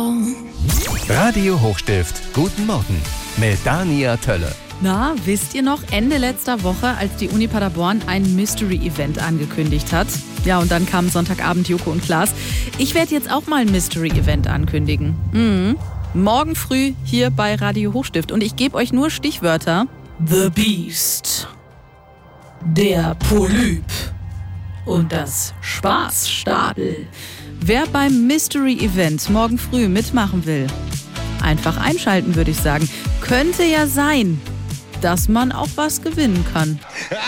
Radio Hochstift, guten Morgen mit Dania Tölle. Na, wisst ihr noch, Ende letzter Woche, als die Uni Paderborn ein Mystery-Event angekündigt hat? Ja, und dann kam Sonntagabend Joko und Klaas. Ich werde jetzt auch mal ein Mystery-Event ankündigen. Morgen früh hier bei Radio Hochstift. Und ich gebe euch nur Stichwörter. The Beast, der Polyp und das Spaßstadel. Wer beim Mystery-Event morgen früh mitmachen will, einfach einschalten, würde ich sagen. Könnte ja sein, dass man auch was gewinnen kann.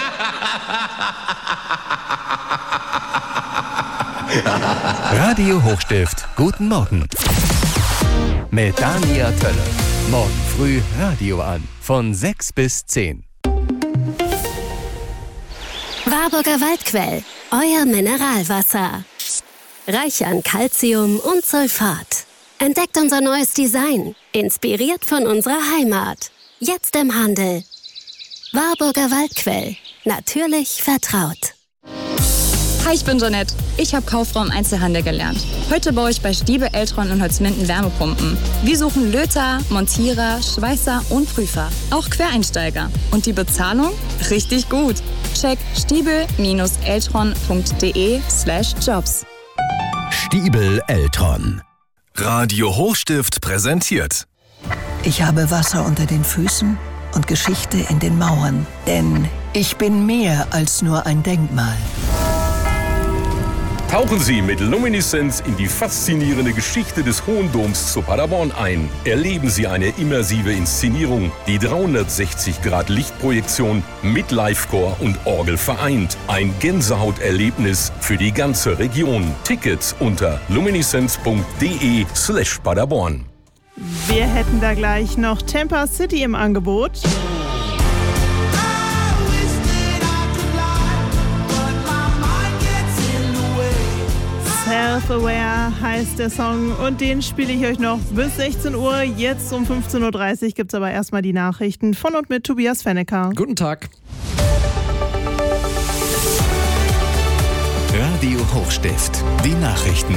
Radio Hochstift, guten Morgen mit Dania Tölle. Morgen früh Radio an, von 6 bis 10. Warburger Waldquell, euer Mineralwasser. Reich an Calcium und Sulfat. Entdeckt unser neues Design, inspiriert von unserer Heimat. Jetzt im Handel. Warburger Waldquell, natürlich vertraut. Hi, ich bin Jeanette. Ich habe Kauffrau im Einzelhandel gelernt. Heute baue ich bei Stiebel, Eltron und Holzminden Wärmepumpen. Wir suchen Löter, Montierer, Schweißer und Prüfer. Auch Quereinsteiger. Und die Bezahlung? Richtig gut. Check stiebel-eltron.de/jobs. Stiebel Eltron. Radio Hochstift präsentiert. Ich habe Wasser unter den Füßen und Geschichte in den Mauern. Denn ich bin mehr als nur ein Denkmal. Tauchen Sie mit Luminescence in die faszinierende Geschichte des Hohen Doms zu Paderborn ein. Erleben Sie eine immersive Inszenierung, die 360-Grad-Lichtprojektion mit Livechor und Orgel vereint. Ein Gänsehauterlebnis für die ganze Region. Tickets unter luminescence.de/Paderborn. Wir hätten da gleich noch Tampa City im Angebot. Self-Aware heißt der Song und den spiele ich euch noch bis 16 Uhr. Jetzt um 15.30 Uhr gibt es aber erstmal die Nachrichten von und mit Tobias Fennecker. Guten Tag. Radio Hochstift, die Nachrichten.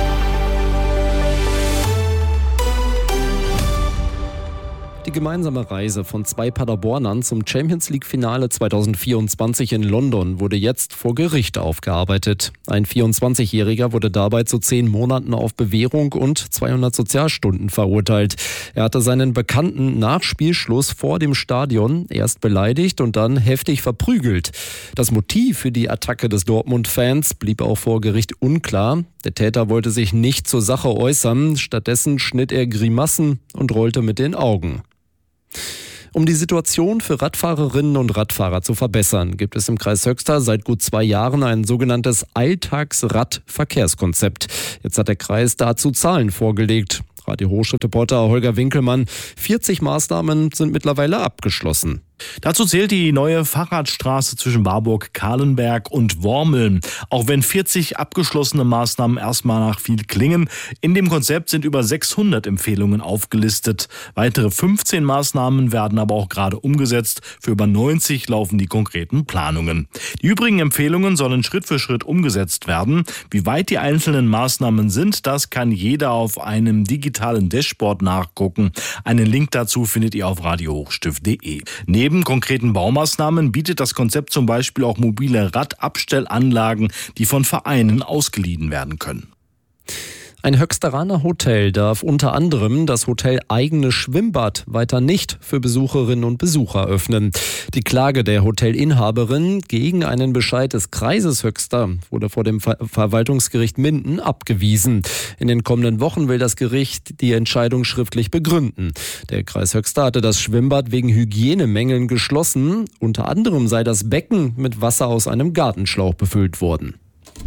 Die gemeinsame Reise von 2 Paderbornern zum Champions-League-Finale 2024 in London wurde jetzt vor Gericht aufgearbeitet. Ein 24-Jähriger wurde dabei zu 10 Monaten auf Bewährung und 200 Sozialstunden verurteilt. Er hatte seinen Bekannten nach Spielschluss vor dem Stadion erst beleidigt und dann heftig verprügelt. Das Motiv für die Attacke des Dortmund-Fans blieb auch vor Gericht unklar. Der Täter wollte sich nicht zur Sache äußern. Stattdessen schnitt er Grimassen und rollte mit den Augen. Um die Situation für Radfahrerinnen und Radfahrer zu verbessern, gibt es im Kreis Höxter seit gut 2 Jahren ein sogenanntes Alltagsradverkehrskonzept. Jetzt hat der Kreis dazu Zahlen vorgelegt. Radio Hochstift-Reporter Holger Winkelmann, 40 Maßnahmen sind mittlerweile abgeschlossen. Dazu zählt die neue Fahrradstraße zwischen Warburg, Kahlenberg und Wormeln. Auch wenn 40 abgeschlossene Maßnahmen erstmal nach viel klingen, in dem Konzept sind über 600 Empfehlungen aufgelistet. Weitere 15 Maßnahmen werden aber auch gerade umgesetzt. Für über 90 laufen die konkreten Planungen. Die übrigen Empfehlungen sollen Schritt für Schritt umgesetzt werden. Wie weit die einzelnen Maßnahmen sind, das kann jeder auf einem digitalen Dashboard nachgucken. Einen Link dazu findet ihr auf radiohochstift.de. Neben konkreten Baumaßnahmen bietet das Konzept zum Beispiel auch mobile Radabstellanlagen, die von Vereinen ausgeliehen werden können. Ein Höxteraner Hotel darf unter anderem das hoteleigene Schwimmbad weiter nicht für Besucherinnen und Besucher öffnen. Die Klage der Hotelinhaberin gegen einen Bescheid des Kreises Höxter wurde vor dem Verwaltungsgericht Minden abgewiesen. In den kommenden Wochen will das Gericht die Entscheidung schriftlich begründen. Der Kreis Höxter hatte das Schwimmbad wegen Hygienemängeln geschlossen. Unter anderem sei das Becken mit Wasser aus einem Gartenschlauch befüllt worden.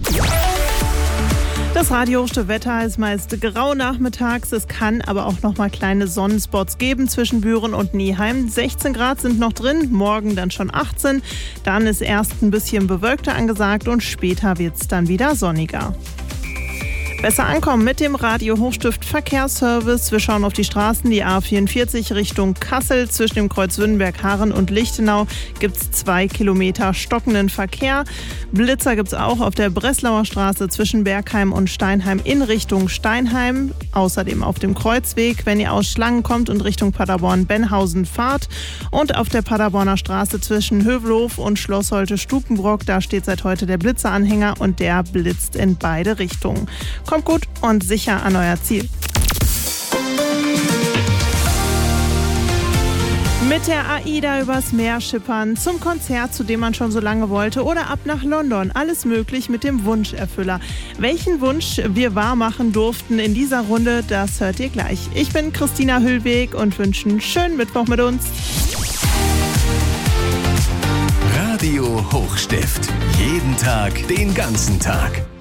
Das Radio-Wetter ist meist grau nachmittags. Es kann aber auch noch mal kleine Sonnenspots geben zwischen Büren und Nieheim. 16 Grad sind noch drin, morgen dann schon 18. Dann ist erst ein bisschen bewölkter angesagt und später wird es dann wieder sonniger. Besser ankommen mit dem Radio Hochstift Verkehrsservice. Wir schauen auf die Straßen. Die A44 Richtung Kassel. Zwischen dem Kreuz Wünnenberg-Haaren und Lichtenau gibt es 2 Kilometer stockenden Verkehr. Blitzer gibt es auch auf der Breslauer Straße zwischen Bergheim und Steinheim in Richtung Steinheim. Außerdem auf dem Kreuzweg, wenn ihr aus Schlangen kommt und Richtung Paderborn-Benhausen fahrt. Und auf der Paderborner Straße zwischen Hövelhof und Schloss Holte-Stukenbrock. Da steht seit heute der Blitzeranhänger und der blitzt in beide Richtungen. Kommt gut und sicher an euer Ziel. Mit der AIDA übers Meer schippern, zum Konzert, zu dem man schon so lange wollte, oder ab nach London. Alles möglich mit dem Wunscherfüller. Welchen Wunsch wir wahrmachen durften in dieser Runde, das hört ihr gleich. Ich bin Christina Hüllweg und wünsche einen schönen Mittwoch mit uns. Radio Hochstift. Jeden Tag, den ganzen Tag.